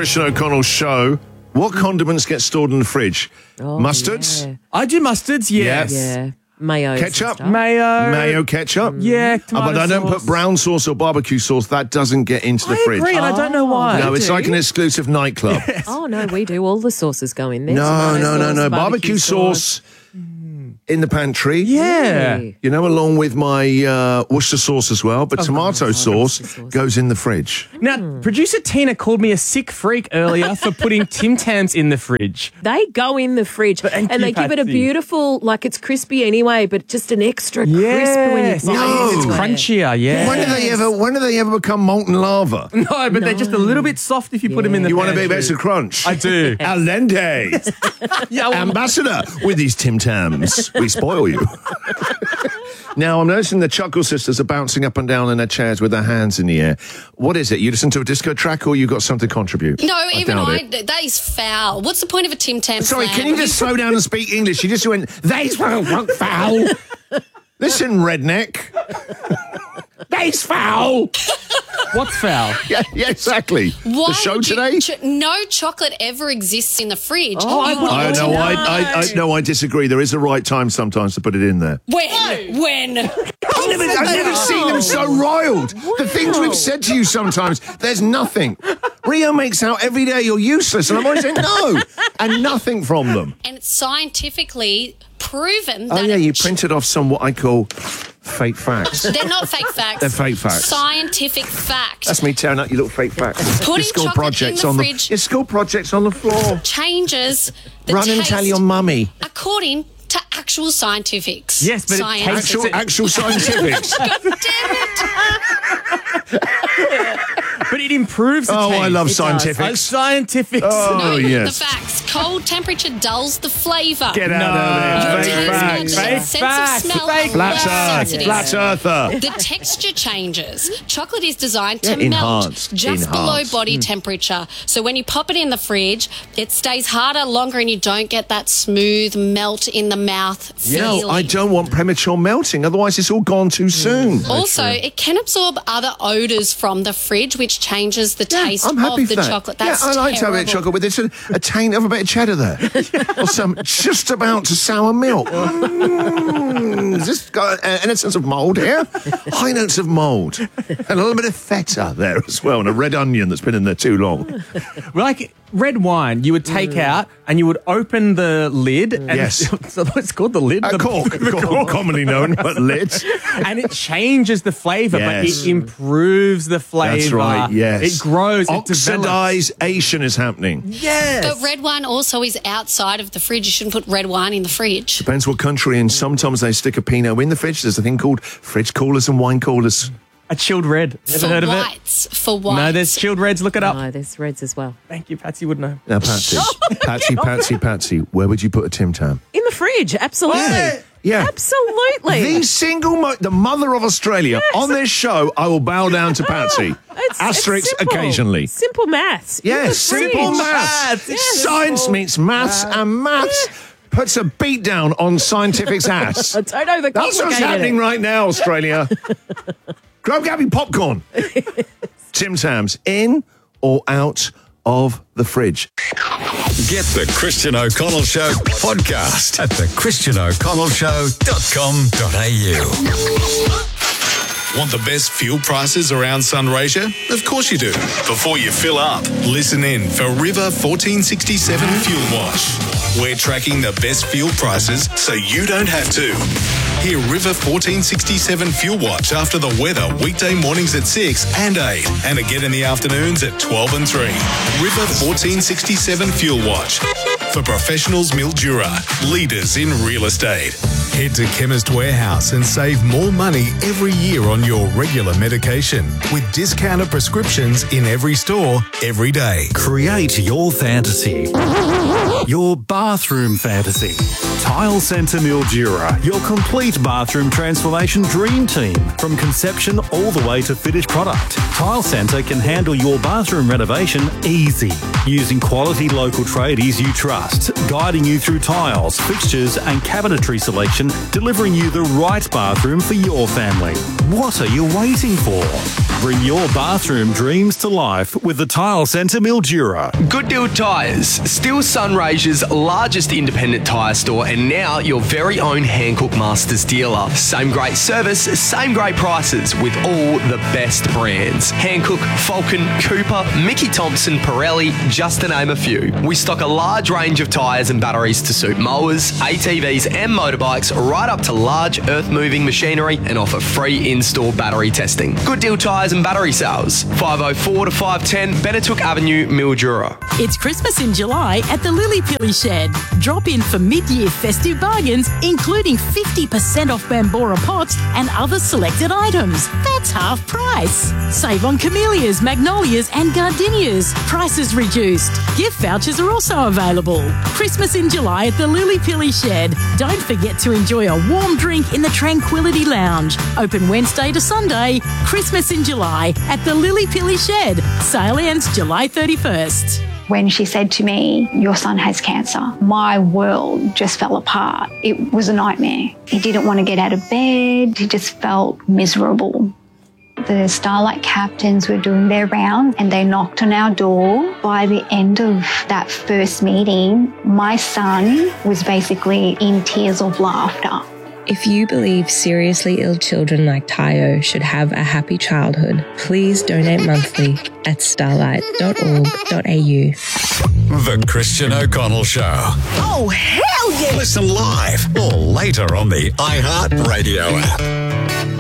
Christian O'Connell show. What condiments get stored in the fridge? Mustards? Yeah. I do mustards, yes. Yeah. Mayo. Ketchup? Mayo. Ketchup? Yeah, tomato but I don't sauce. put brown sauce or barbecue sauce. That doesn't get into the I fridge. agree, and I don't know why. No, it's do? like an exclusive nightclub. Oh, no, we do. All the sauces go in there. No. Tomato sauce, Barbecue sauce in the pantry. Yeah. You know, along with my Worcester sauce as well. But tomato sauce goes in the fridge. Now, producer Tina called me a sick freak earlier for putting Tim Tams in the fridge. They go in the fridge Thank and you, they give it a Patsy. beautiful, like it's crispy anyway, but just an extra crisp when you Yes, bite it's into it. crunchier, yeah. When do they ever become molten lava? No, but they're just a little bit soft if you put them in the You want a pantry. bit of extra crunch? I do. Al dente. Ambassador with these Tim Tams. We spoil you. Now, I'm noticing the Chuckle Sisters are bouncing up and down in their chairs with their hands in the air. What is it? You listen to a disco track or you got something to contribute? No, even doubt I, it. that is foul. What's the point of a Tim Tam Sorry, slam? can you just slow down and speak English? You just went, they's foul. Listen, redneck. They's foul. What's foul? Yeah, exactly. Why the show would you today? no chocolate ever exists in the fridge. I would- I need to know. know. I disagree. There is a right time sometimes to put it in there. When? I've never seen them so riled. The things we've said to you sometimes, there's nothing. Rio makes out every day you're useless, and I'm always saying no, and nothing from them. And it's scientifically proven Oh that yeah, you printed off some what I call fake facts. they're not fake facts. They're fake facts. Scientific facts. That's me tearing up your little fake facts. Putting Your school chocolate projects in the on fridge- your school projects on the floor. changes the Run taste and tell your mummy. according to actual scientifics. Yes, but it Science. tastes- Actual scientifics. But it improves the Oh, taste. I love It does. scientifics. Scientifics. Oh, No, yes. The facts. Cold temperature dulls the flavour. Get out No. of there. Fake Your taste facts. buds and Fake sense facts. of smell Fake are Flat less earth. sensitive. Flat earther. The texture changes. Chocolate is designed to Yeah, melt enhanced. just below Enhanced. body temperature. So when you pop it in the fridge, it stays harder longer and you don't get that smooth melt in the mouth feeling. No, I don't want premature melting. Otherwise, it's all gone too soon. Also, it can absorb other odours from the fridge, which changes the taste I'm happy of for the that. chocolate. That's I like to have a bit of terrible. chocolate with a taint of a bit of cheddar there. Or some just about to sour milk. Has this got any sense of mould here? High notes of mould. And a little bit of feta there as well, and a red onion that's been in there too long. Like red wine, you would take out and you would open the lid. And Yes. So it's called the lid. The Cork, commonly known but lids. And it changes the flavour, but Yes. it improves the flavour. That's right, yes. It grows, it develops. Oxidization is happening. Yes. But red wine also is outside of the fridge. You shouldn't put red wine in the fridge. Depends what country, and sometimes they stick a Pinot in the fridge. There's a thing called fridge coolers and wine coolers. A chilled red. Ever heard of it? For whites. No, there's chilled reds. Look it up. No, there's reds as well. Thank you, Patsy would know. Now, Patsy, where would you put a Tim Tam? In the fridge, absolutely. Yeah. Absolutely. The the mother of Australia. On this show, I will bow down to Patsy. It's Asterix simple. occasionally. Simple maths. In Yes, the simple fridge. maths. Yes. Science meets maths, and maths puts a beat down on scientific's ass. Don't overcomplicate That's what's happening it. right now, Australia. Grab Gabby popcorn. Tim Tams, in or out of the fridge? Get the Christian O'Connell Show podcast at thechristianoconnellshow.com.au. Want the best fuel prices around Sunraysia? Of course you do. Before you fill up, listen in for River 1467 Fuel Watch. We're tracking the best fuel prices so you don't have to. Hear River 1467 Fuel Watch after the weather weekday mornings at 6 and 8 and again in the afternoons at 12 and 3. River 1467 Fuel Watch. For professionals Mildura, leaders in real estate. Head to Chemist Warehouse and save more money every year on your regular medication with discounted prescriptions in every store, every day. Create your fantasy. Your bathroom fantasy. Tile Centre Mildura, your complete bathroom transformation dream team. From conception all the way to finished product. Tile Centre can handle your bathroom renovation easy. Using quality local tradies you trust, guiding you through tiles, fixtures and cabinetry selection, delivering you the right bathroom for your family. What are you waiting for? Bring your bathroom dreams to life with the Tile Centre Mildura. Good Deal Tyres, still Sunraysia's largest independent tyre store and now your very own Hankook Masters dealer. Same great service, same great prices with all the best brands. Hankook, Falcon, Cooper, Mickey Thompson, Pirelli, just to name a few. We stock a large range of tyres and batteries to suit mowers, ATVs and motorbikes right up to large earth-moving machinery and offer free in-store battery testing. Good Deal Tyres and battery sales, 504 to 510 Benetooke Avenue, Mildura. It's Christmas in July at the Lily Pilly Shed. Drop in for mid-year festive bargains, including 50% off Bambora pots and other selected items. That's half price. Save on camellias, magnolias and gardenias. Prices reduced. Gift vouchers are also available. Christmas in July at the Lily Pilly Shed. Don't forget to enjoy a warm drink in the Tranquility Lounge. Open Wednesday to Sunday. Christmas in July at the Lily Pilly Shed. Sale ends July 31st. When she said to me, "Your son has cancer," my world just fell apart. It was a nightmare. He didn't want to get out of bed. He just felt miserable. The Starlight captains were doing their round and they knocked on our door. By the end of that first meeting, my son was basically in tears of laughter. If you believe seriously ill children like Tayo should have a happy childhood, please donate monthly at starlight.org.au. The Christian O'Connell Show. Oh, hell yeah! Listen live or later on the iHeart Radio app.